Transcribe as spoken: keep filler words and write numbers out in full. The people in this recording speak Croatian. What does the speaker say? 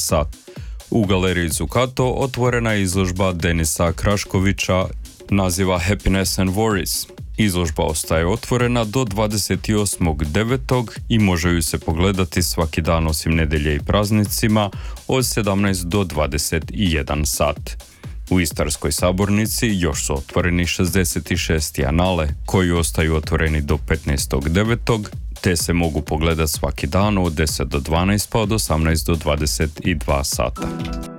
sat. U galeriji Zuccato otvorena je izložba Denisa Kraškovića naziva Happiness and Worries. Izložba ostaje otvorena do dvadeset osmog devetog i može ju se pogledati svaki dan osim nedjelje i praznicima od sedamnaest do dvadeset jedan sat. U Istarskoj sabornici još su otvoreni šezdeset šest anale koji ostaju otvoreni do petnaestog devetog te se mogu pogledati svaki dan od deset do dvanaest pa od osamnaest do dvadeset dva sata.